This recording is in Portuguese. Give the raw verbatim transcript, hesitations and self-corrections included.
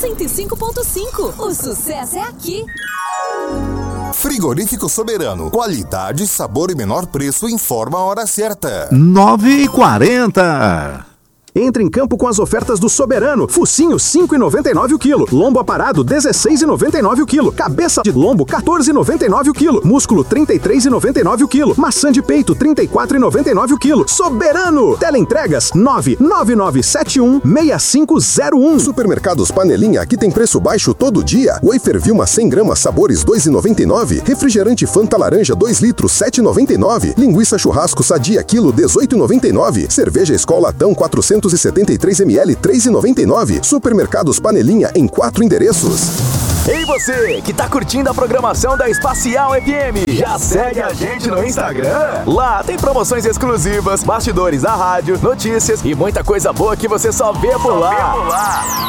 cento e cinco ponto cinco. O sucesso é aqui. Frigorífico Soberano. Qualidade, sabor e menor preço. Informa a hora certa. nove e quarenta. Entre em campo com as ofertas do Soberano. Focinho cinco reais e noventa e nove centavos o quilo. Lombo aparado dezesseis reais e noventa e nove centavos o quilo. Cabeça de lombo quatorze reais e noventa e nove centavos o quilo. Músculo trinta e três reais e noventa e nove centavos o quilo. Maçã de peito trinta e quatro reais e noventa e nove centavos o quilo. Soberano. Teleentregas nove nove nove sete um seis cinco zero um. Supermercados Panelinha, aqui tem preço baixo todo dia. Wafer Vilma cem gramas, sabores dois reais e noventa e nove centavos. Refrigerante Fanta Laranja dois litros sete reais e noventa e nove centavos. Linguiça churrasco Sadia quilo dezoito reais e noventa e nove centavos. Cerveja Skol Latão quatrocentos e setenta e três mililitros três reais e noventa e nove centavos. Supermercados Panelinha em quatro endereços. Ei você, que tá curtindo a programação da Espacial F M, já segue a gente no Instagram? Lá tem promoções exclusivas, bastidores da rádio, notícias e muita coisa boa que você só vê por lá.